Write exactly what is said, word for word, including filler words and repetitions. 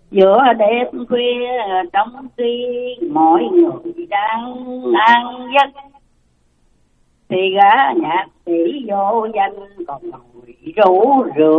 Giữa đêm khuya trong khi mọi người đang ăn giấc, thì gã nhạc sĩ vô danh còn ngồi rủ rượu